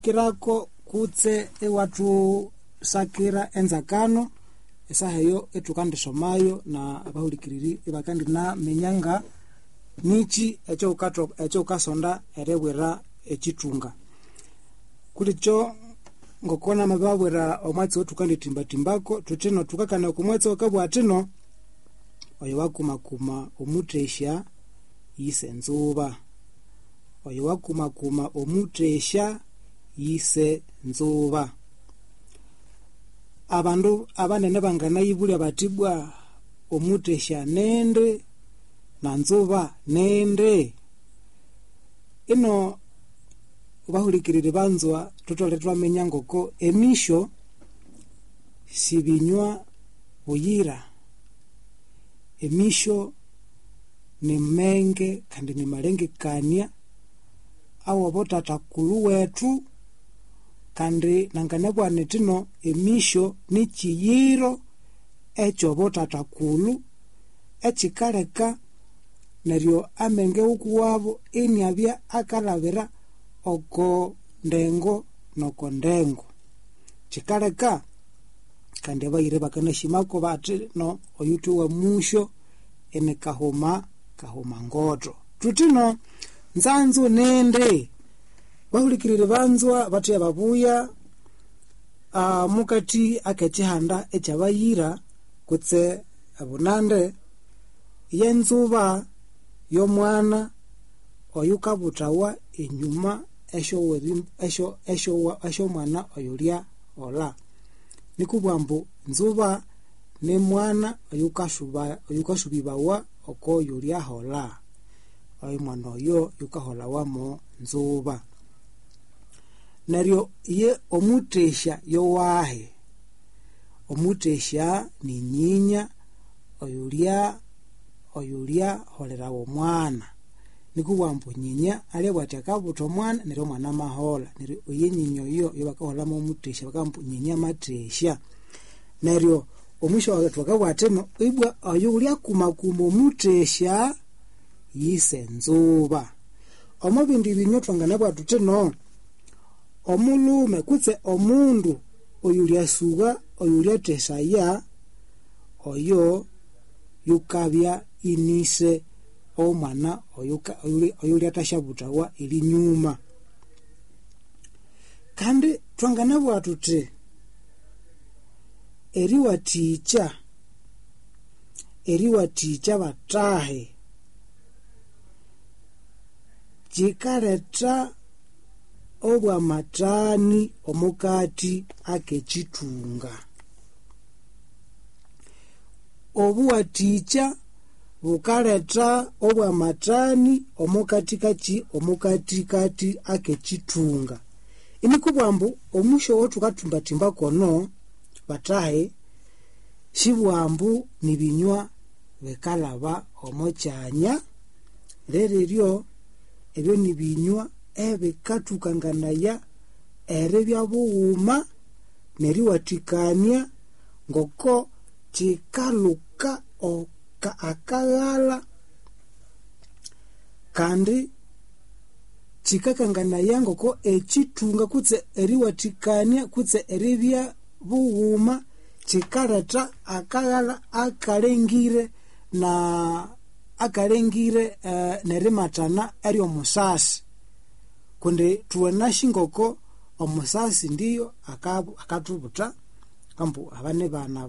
kirako kutse ewatu sakira enzakano esaheyo etukandisomayo na abahulikiriri ibakandi na menyanga nichi echo ukasonda erebwera echitunga kulicho ngokona mababwera omwatsi otukanditimba timbako tutino tukakana kumwatsi okabwatino oyo wakumakuma omutesha yise nzuba oyo wakumakuma omutesha yise nzuba abandu abanene bangana yibulya batibwa omutesha nende na nzuba nende ino bahulikirire banzwa tutole twamenya ngoko emisho sibinywa buyira emisho ni menge kandi ni malengekania awo botata kulu wetu kandi nanganebwane tino emisho ni chiyiro echo botata kulu echikaleka neryo amenge ukuwabo enyabya akalabira oko ndengo noko ndengo chikaleka kandi abayire bakanashimako bati no oyutu wa musho ene kahoma ngoto tutino nzanzu nende bahulikirire banzwa bati ababuya mukati akechihanda echabayira kutse abunande yenzuba yomwana oyukabutawa enyuma esho mwana oyulya ola nikubwambu nzuba ne mwana oyukashubibawa oko yulya hola oyo mwana oyo yukahola wamo nzuba neryo ye omutesha yowahe omutesha ni nyinya oyulya holera wo mwana nikubwambu nyinya alebwati akabuta omwana neryo mwana mahola neryo oye nyinya oyo yobakahola mo omutesha bakambu nyinya matesha neryo omusho wa twakabwateno ibwa oyulya kumakuma omutesha yise nzuba omubindi binyo twangana bwatuteno omulume kutse omundu oyulya suga oyulya tesaya oyo yukabya inise omwana oyulya tashabutawa ili nyuma kandi twangana bwatuti eriwaticha batahe chikaleta obwa matani omukati akechitunga obuwaticha bukaleta obwa matani omukatikati akechitunga inikubwambu omusho wotukatumbatimba kono batahe shibwambu nibinywa bekalaba omochanya lereryo ebyo nibinywa ebikatukanganaya erebya buwuma neriwatikania ngoko chikaluka akaghala kandi chikakanganaya ngoko echitunga kutse eriwatikania kutse erebya buwuma chikaleta akaghala akalengire nerimatana eryo musasi kundi tuwenashi ngoko omusasi ndiyo akatubuta kambu abane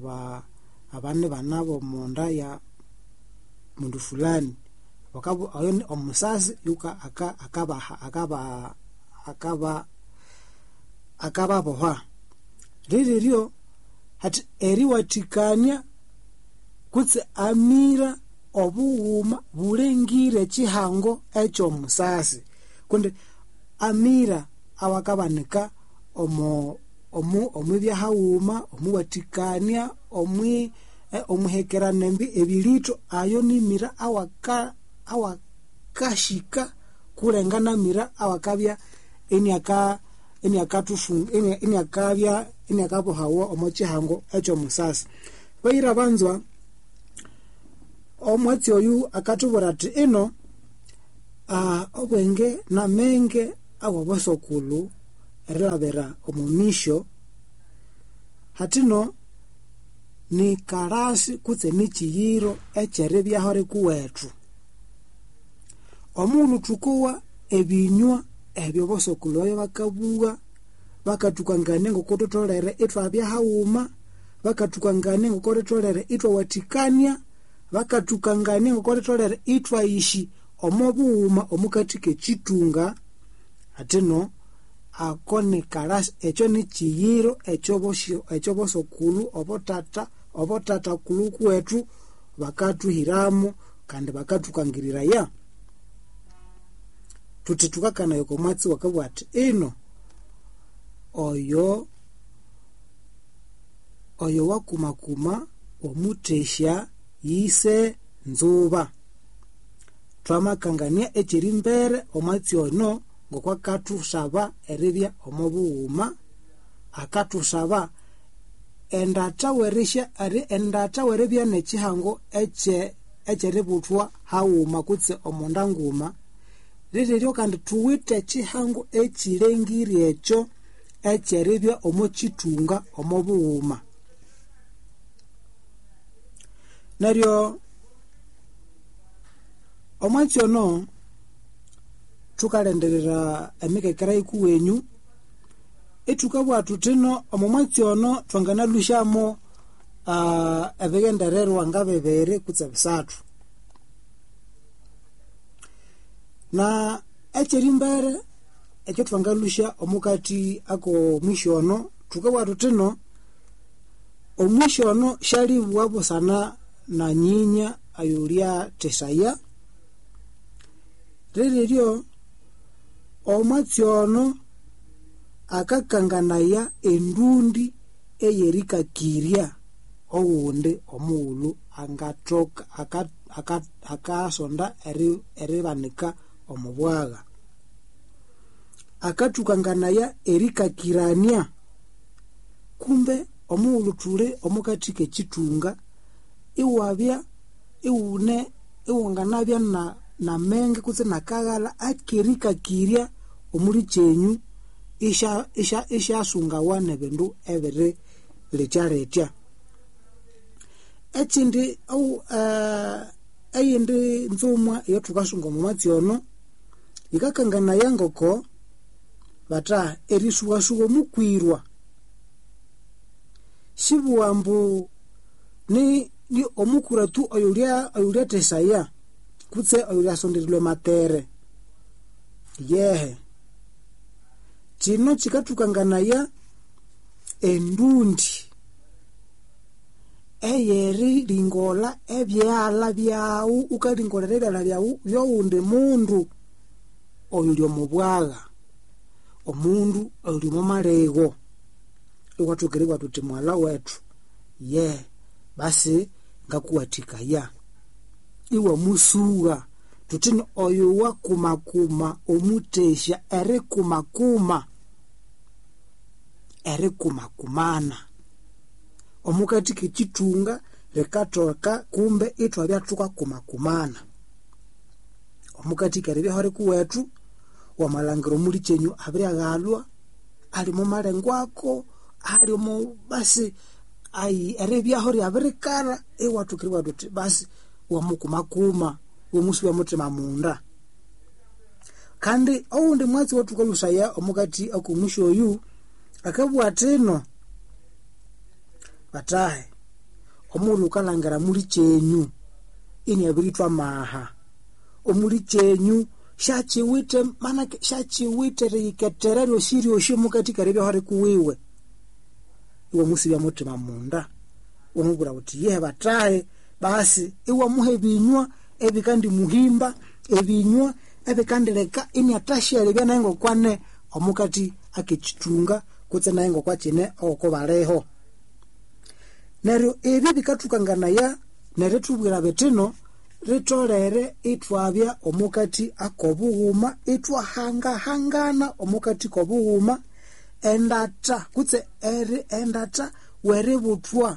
bana bomonda ya mundu fulani wakabu ayo omusasi yuka akababoha riryo hati eriwatikania kutse amira obuwuma bulengire chihango echo musasi kundi amira awakabanika omwibya hawuma omuwatikania omuhekera nembi ebilito ayo ni mira awakashika kulengana mira awakabya eniakabohawo omochihango echo musasi bayira banzwa omwatsi oyu akatubura ati ino obwenge na menge abo bosokulu erilabera omumisho hatino ni karasi kutse ni chiyiro echere byahore kuwetu omunu tukuwa ebinywa ebyo bosokuloyo bakabuwa bakatukangane ngokototolere itwa byahawuma bakatukangane ngokototolere itwa watikania bakatukangane ngokototolere itwa ishi omobuuma omukatike chitunga atino akone karasi echo ni chiyiro echo bosokulu obotata kulu kwetu bakatuhiramo kandi bakatukangirira tutitukakana yoko mwatsi wakabwati ino oyo wakumakuma omutesha yise nzuba twamakangania echirimbere omwatsi ono ngokwa katusaba eribya omobuuma akatusaba endata weribya nechihango echeributwa hawuma kutse omondanguma liryo kandi tuwite chihango echilengiri echo echeribya omochitunga omobuuma neryo omwatsi ono tukalenderera emikekera ikuwenyu etukabwa tutino omwatsi ono twanganalushamo ebigendererwa ngabebere kutse bisatu na echerimbere echo twangalusha omukati ako mishono tukabwa tutino omishono shali bwabo sana na nyinya ayulia tesaya rereryo omwatsi ono akakanganaya endundi eyerika kirya owundi omuulu angatoka akasonda eribanika omubwaga akatukangana erika kirania kumbe omuulu tule omukatike chitunga iwabya iwanganabya na menge kutse nakagala akirika kirya omuli chenyu isha sungawa nebindu ebere lecharetya echindi eyindi nzumwa yotukasunga omwatsi ono ikakangana yangoko bata erisuwasuwa mukwirwa shibuwambu ni omukuratu oyulia tesaya kutse oyulia sonderilwe matere yehe chino chikatukanganaya endundi eyeri lingola ebyala byawu ukalingolera ebyala byawu byowundi mundu oyuli omubwaga omundu oyuli mumalego iwatukirirwa tuti mwala wetu basi ngakuwatikaya iwa musuga tutino oyo wakumakuma omutesha erikumakumana omukatike chitunga rekatoka kumbe itwa byatuka kumakumana omukatike rebya hore kuwetu wamalangiro muri chenyu abiryagalwa ali mu malengwako ali mu basi ai erebya hore abirikara ewatukirwa duti basi wamukumakuma womusi wa mutima munda kandi oundi mwatsi watukalusaya omukati akumusho oyu akabwatino batahe omulu kalangara muri chenyu ini abiritwa maha omuli chenyu shachiwite riketerero shirio shimukati karebya hore kuwiwe iwo musi wa mutima munda omubura uti batahe basi iwa muhe binywa ebikandi muhimba ebinywa ebikandireka ini atashere bya nango kwane omukati akichitunga kutse nango kwa chine oko bareho neryo ebi bikatukangana neretubwira betino ritolere itwabya omukati akobuhuma itwa hangana omukati kobuhuma endata kutse endata werebutwa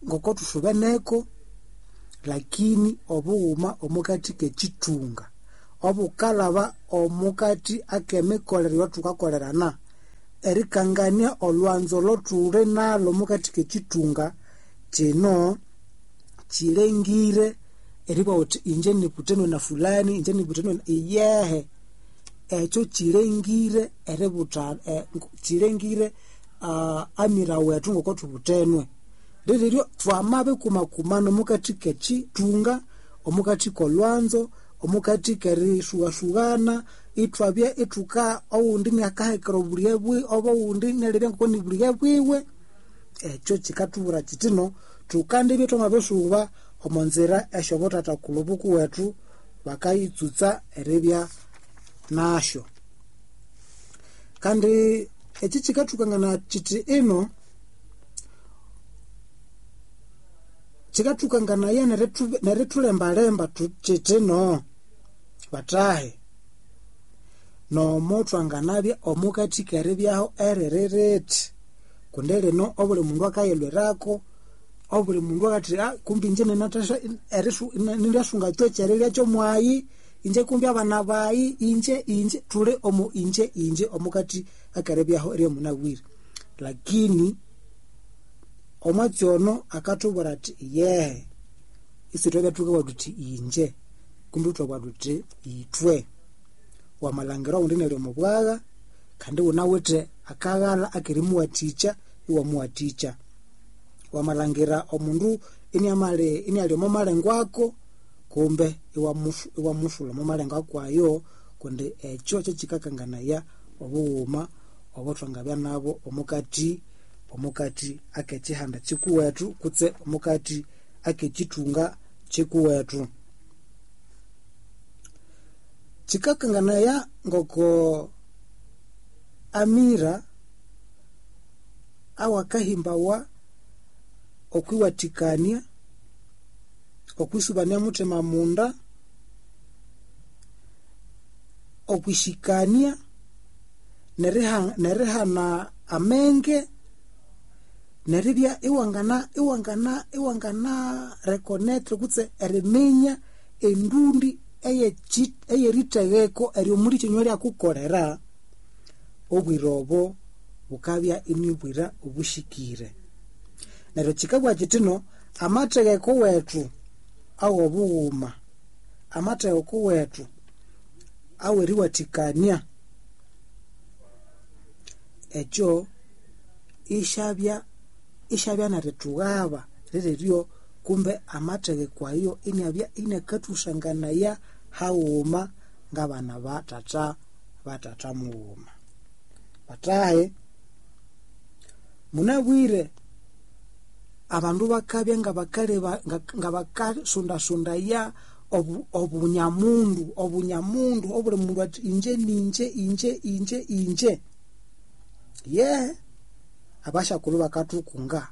ngokotushubeneko lakini obuhuma omukati kechitunga obukalaba omukati akemikolere yotukakolerana erikangania olwanzo lotule nalo mukati kechitunga kino chilengire eriba uti inje niputeno na fulani inje niputeno iyehe echo chilengire erebuta chilengire amira wetu ngoko tubutenwe lero twamabe kumakumano mukati kechitunga omukati kolwanzo omukati keri shugashugana itwabye ituka oundi nyakahekero buliyebwe oba oundi nelebe ngoko ni buliyebwe echo chikatubura chitino tukandibye tomabesuba omonzera eshobota takulubuku wetu bakayitsutsa erebya nasho kandi echi chikatukangana chiti ino chikatukangana ya neretulembalemba tuchitino batahe no moto anganabya omukati kerebyaho ererereti kundele no obule mundu akayelwerako obule mundu akati kumbi nje nenatasha erisu nindasunga cyocherelya cyo mwayi inje kumbi abana bayi inje tule omu inje omukati akarebyaho eri munawiri lakini omwatyono akatubura ati ye isitwebe tuka waduti inje kumbi twabaduti itwe wamalangira undine mubwaga kandi unawete akagala akirimu waticha iwamuwaticha wamalangira omundu ini ali momalengwako kumbe iwamusula momalengwako ayo kunde echo chikakangana ya obuuma obotwangabya nabo omukati akechihanda chikuwetu kutse omukati akechitunga chikuwetu chikakangana ya ngoko amira awakahimbawa okwiwatikania okwisubania mutema munda okwishikania nerehana amenge neribya iwangana reconnaître kutse eriminya endundi eyeritegeko eri omuli kinywa lyakukolera obwirobo bukabya inibwira obushikire neryo kikabwa kitino amategeko wetu awo buuma amategeko wetu aweriwatikania echo ishabya naretugaba lelelyo kumbe amategeko ayo inabya inakatusanganaya hauma ngabana batata muuma batahe munabwire abandu bakabya ngabakasunda ya obunyamundu obuli mundu ati inje abashakulu bakatukunga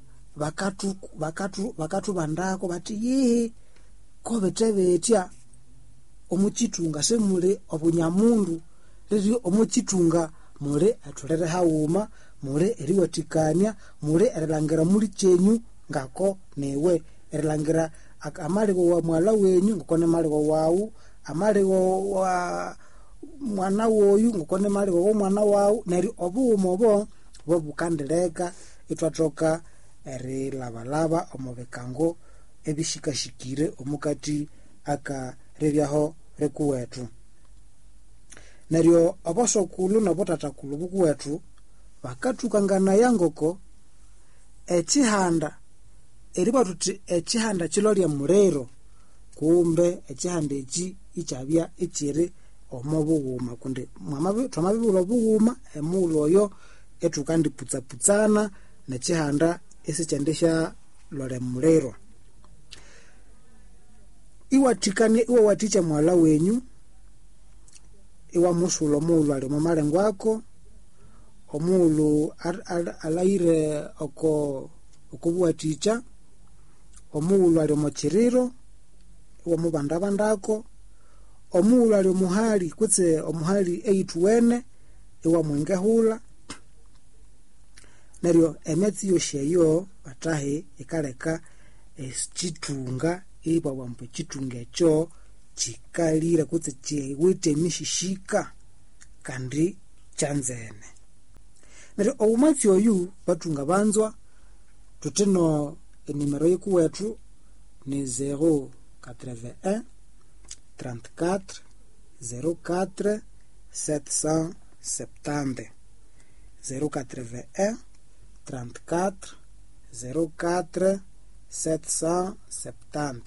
bakatu bandako bati ye kobetebetya omuchitunga semule obunyamundu lero omuchitunga mule atulere hauma mule eriwatikania mule erilangira muli chenyu ngako newe erilangira amaligo wa mwala wenyu ngokone maligo wawu amaligo wa mwana woyu ngokone maligo wa mwana wawu neri obuuma obo bukandeleka itwatoka eri labalaba omubekango ebishikashikire omukati akarebyaho rekuwetu neryo abasokulu nabotatakulu bukuwetu bakatukangana yangoko ekihanda eriba tuti ekihanda kilolya murero kumbe ekihanda eki ikyabya ekiri omubuwuma kunde twamabibula obuwuma emulo oyo etukandiputsana nekihanda esikyendesha lole murero iwaticha mwala wenyu iwamusula omulu ali mumalengwako omulu alaire okubuwaticha omulu ali mukiriro iwamubandabandako omulu ali omuhali kutse omuhali eituwene iwamwengehula neryo emyatsi yoshi eyo batahe ikaleka echitunga ibawambu echitunga ekyo chikalira kutse chiwite mishishika kandi chanzene. Nero obumatsi oyu batunga banzwa tuteno enimero yiku wetu ni 081 34 04 770 081 34 04 770.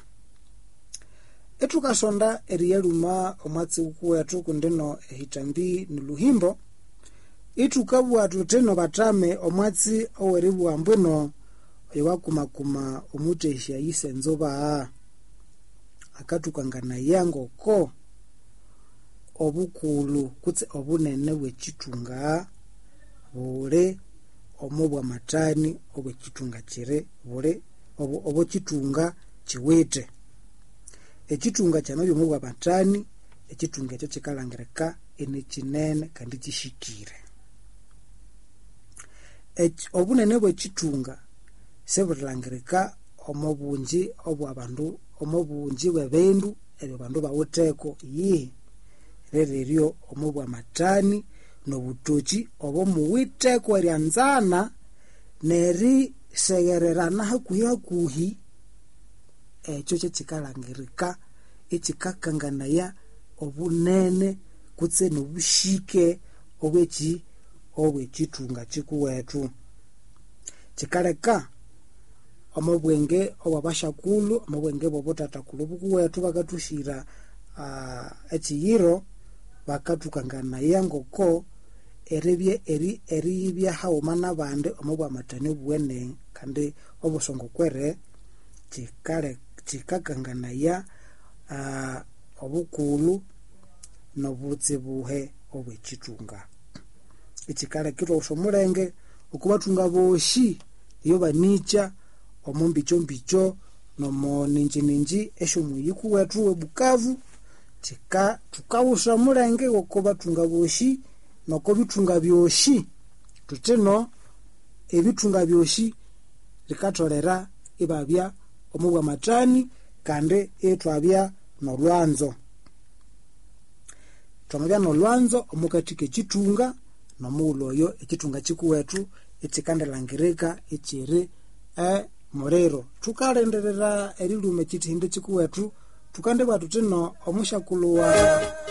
Etukasonda eriyaluma omwatsi wetu kundino ehitambi nuluhimbo itukabwa tuteno batame omwatsi oweribwa mbuno ewakumakuma omutesha yisenzoba akatukangana yangoko obukulu kutse obunene bwechitunga bule omubwa matani obwechitunga chire bule obo chitunga chiwete echitunga chanobyo mubwa matani echitunga echo chikalangirika ene chinene kandi chishikire obunene bwechitunga sebulangirika omubunji obwabandu omubunji bwebendu ebyo bandu bawuteko rereryo omubwa matani nobutochi obo muwiteko eryanzana neri segererana hakuhi echo chikalangirika echikakanganaya obunene kutse nobushike obwechitunga chikuwetu chikaleka omubwenge obwabashakulu omubwenge bobotatakulu bukuwetu bakatushira echiyiro bakatukangana yangoko eribya hauma nabandi omubwa matani bwene kandi obusongo kwere chikakanganaya obukulu nobutsibuhe obwechitunga echikalekirwa usomulenge okubatunga boshi iyo banicha omumbicho nomo ninji esho muyiku wetu webukavu tukawusha mulenge okubatunga boshi noko bitunga byoshi tuteno ebitunga byoshi likatolera ibabya omubwa matani kandi etwabya nolwanzo twamabya nolwanzo omukatike chitunga nomuuloyo echitunga chikuwetu echikandelangirika echiri morero tukalenderera erilume chitinde chikuwetu tukandebwa tutino omushakulu wa